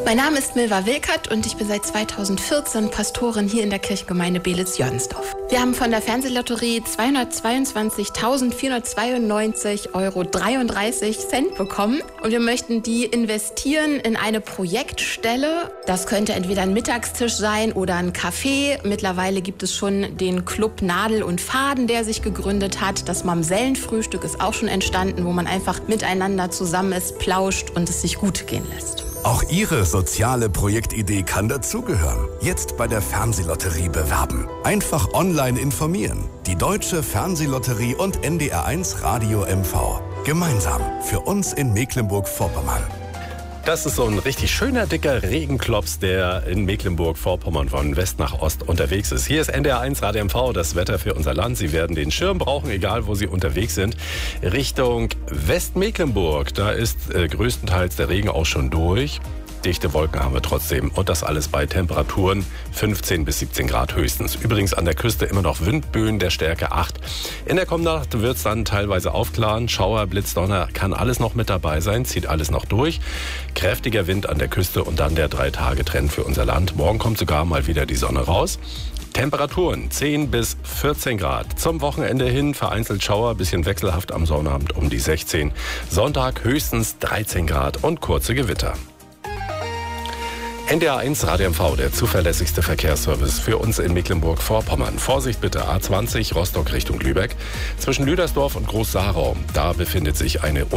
Mein Name ist Milva Wilkert und ich bin seit 2014 Pastorin hier in der Kirchengemeinde Beelitz-Jörnsdorf. Wir haben von der Fernsehlotterie 222.492,33 € bekommen und wir möchten die investieren in eine Projektstelle. Das könnte entweder ein Mittagstisch sein oder ein Café. Mittlerweile gibt es schon den Club Nadel und Faden, der sich gegründet hat. Das Mamsellenfrühstück ist auch schon entstanden, wo man einfach miteinander zusammen ist, plauscht und es sich gut gehen lässt. Auch Ihre soziale Projektidee kann dazugehören. Jetzt bei der Fernsehlotterie bewerben. Einfach online informieren. Die Deutsche Fernsehlotterie und NDR1 Radio MV. Gemeinsam für uns in Mecklenburg-Vorpommern. Das ist so ein richtig schöner, dicker Regenklops, der in Mecklenburg-Vorpommern von West nach Ost unterwegs ist. Hier ist NDR1 Radio MV, das Wetter für unser Land. Sie werden den Schirm brauchen, egal wo Sie unterwegs sind. Richtung Westmecklenburg, da ist größtenteils der Regen auch schon durch. Dichte Wolken haben wir trotzdem und das alles bei Temperaturen 15 bis 17 Grad höchstens. Übrigens an der Küste immer noch Windböen der Stärke 8. In der kommenden Nacht wird es dann teilweise aufklaren. Schauer, Blitz, Donner kann alles noch mit dabei sein, zieht alles noch durch. Kräftiger Wind an der Küste und dann der 3-Tage-Trend für unser Land. Morgen kommt sogar mal wieder die Sonne raus. Temperaturen 10 bis 14 Grad. Zum Wochenende hin vereinzelt Schauer, bisschen wechselhaft am Sonnabend um die 16. Sonntag höchstens 13 Grad und kurze Gewitter. NDR1 Radio MV, der zuverlässigste Verkehrsservice für uns in Mecklenburg-Vorpommern. Vorsicht bitte, A20 Rostock Richtung Lübeck. Zwischen Lüdersdorf und Groß-Sarau, da befindet sich eine